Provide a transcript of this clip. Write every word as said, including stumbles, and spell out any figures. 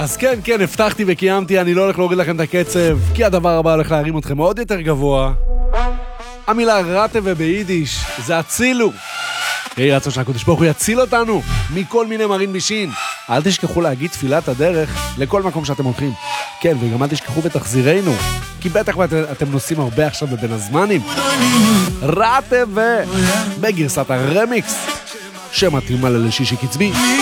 אז כן, כן, הבטחתי וקיימתי, אני לא הולך להוריד לכם את הקצב, כי הדבר הבא הולך להרים אתכם עוד יותר גבוה. המילה רטה וביידיש זה הצילו. יהי רצון שהקדוש ברוך הוא יציל אותנו מכל מיני מרין בישין. אל תשכחו להגיד תפילת הדרך לכל מקום שאתם הולכים. כן, וגם אל תשכחו ותחזירנו, כי בטח אתם נוסעים הרבה עכשיו בבין הזמנים. רטה ו... בגרסת הרמיקס שמתאימה לשישי קצבי.